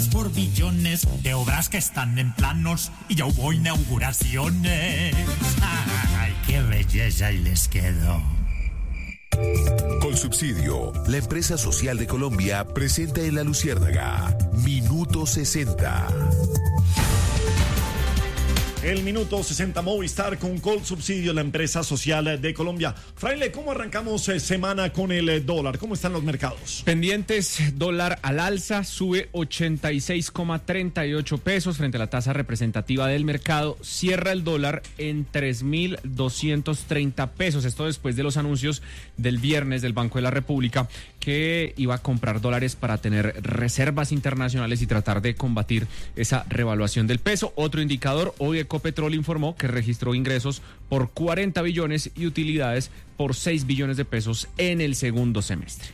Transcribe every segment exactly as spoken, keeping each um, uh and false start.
empresas por billones de obras que están en planos y ya hubo inauguraciones. ¡Ay, qué belleza! Y les quedó. Colsubsidio, la empresa social de Colombia, presenta en La Luciérnaga Minuto sesenta. El Minuto sesenta Movistar con Colsubsidio, la empresa social de Colombia. Fraile, ¿cómo arrancamos eh, semana con el eh, dólar? ¿Cómo están los mercados? Pendientes, dólar al alza, sube ochenta y seis coma treinta y ocho pesos frente a la tasa representativa del mercado. Cierra el dólar en tres mil doscientos treinta pesos. Esto después de los anuncios del viernes del Banco de la República, que iba a comprar dólares para tener reservas internacionales y tratar de combatir esa revaluación del peso. Otro indicador, hoy Ecopetrol informó que registró ingresos por cuarenta billones y utilidades por seis billones de pesos en el segundo semestre.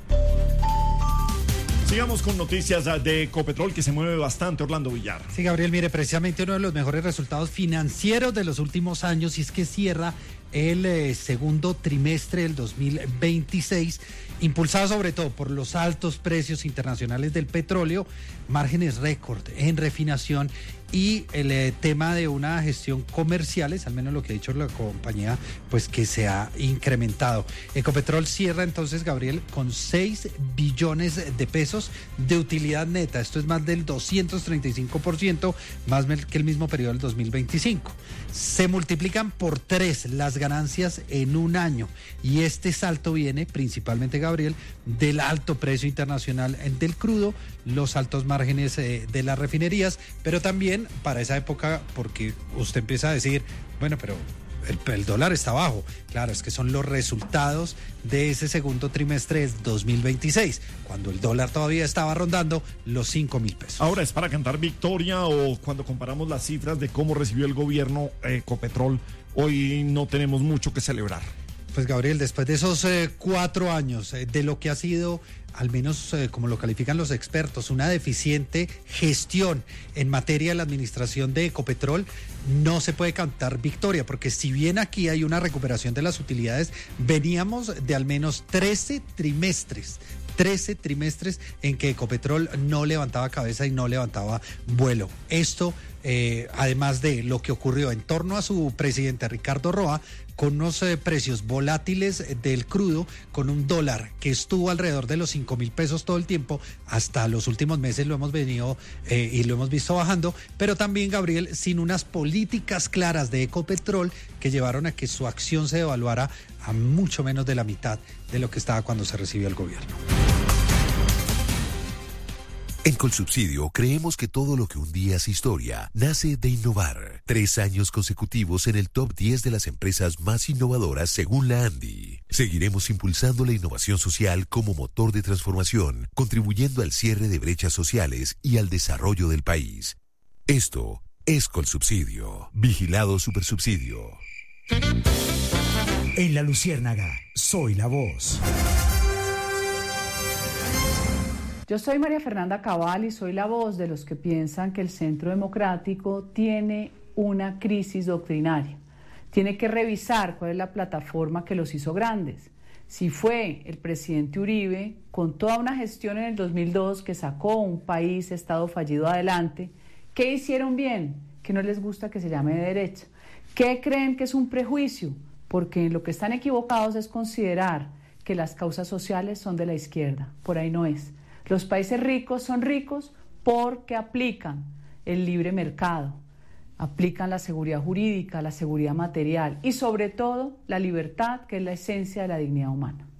Sigamos con noticias de Ecopetrol, que se mueve bastante. Orlando Villar. Sí, Gabriel, mire, precisamente uno de los mejores resultados financieros de los últimos años, y es que cierra el eh, segundo trimestre del dos mil veintiséis, impulsado sobre todo por los altos precios internacionales del petróleo, márgenes récord en refinación y el eh, tema de una gestión comerciales, al menos lo que ha dicho la compañía, pues que se ha incrementado. Ecopetrol cierra entonces, Gabriel, con seis billones de pesos de utilidad neta. Esto es más del doscientos treinta y cinco por ciento, más que el mismo periodo del dos mil veinticinco. Se multiplican por tres las ganancias en un año, y este salto viene principalmente, Gabriel, del alto precio internacional del crudo, los altos márgenes eh, de las refinerías, pero también para esa época, porque usted empieza a decir, bueno, pero el, el dólar está bajo. Claro, es que son los resultados de ese segundo trimestre del dos mil veintiséis, cuando el dólar todavía estaba rondando los cinco mil pesos. Ahora, ¿es para cantar victoria o cuando comparamos las cifras de cómo recibió el gobierno Ecopetrol, hoy no tenemos mucho que celebrar? Pues, Gabriel, después de esos eh, cuatro años eh, de lo que ha sido, al menos eh, como lo califican los expertos, una deficiente gestión en materia de la administración de Ecopetrol, no se puede cantar victoria, porque si bien aquí hay una recuperación de las utilidades, veníamos de al menos trece trimestres, trece trimestres en que Ecopetrol no levantaba cabeza y no levantaba vuelo. Esto, eh, además de lo que ocurrió en torno a su presidente Ricardo Roa, con unos eh, precios volátiles del crudo, con un dólar que estuvo alrededor de los cinco mil pesos todo el tiempo, hasta los últimos meses lo hemos venido eh, y lo hemos visto bajando, pero también, Gabriel, sin unas políticas claras de Ecopetrol que llevaron a que su acción se devaluara a mucho menos de la mitad de lo que estaba cuando se recibió el gobierno. En Colsubsidio creemos que todo lo que un día es historia nace de innovar. Tres años consecutivos en el top diez de las empresas más innovadoras según la ANDI. Seguiremos impulsando la innovación social como motor de transformación, contribuyendo al cierre de brechas sociales y al desarrollo del país. Esto es Colsubsidio. Vigilado Supersubsidio. En La Luciérnaga, soy la voz. Yo soy María Fernanda Cabal y soy la voz de los que piensan que el Centro Democrático tiene una crisis doctrinaria. Tiene que revisar cuál es la plataforma que los hizo grandes. Si fue el presidente Uribe, con toda una gestión en el dos mil dos que sacó un país, estado fallido adelante, ¿qué hicieron bien? Que no les gusta que se llame de derecha. ¿Qué creen que es un prejuicio? Porque en lo que están equivocados es considerar que las causas sociales son de la izquierda. Por ahí no es. Los países ricos son ricos porque aplican el libre mercado, aplican la seguridad jurídica, la seguridad material y sobre todo la libertad, que es la esencia de la dignidad humana.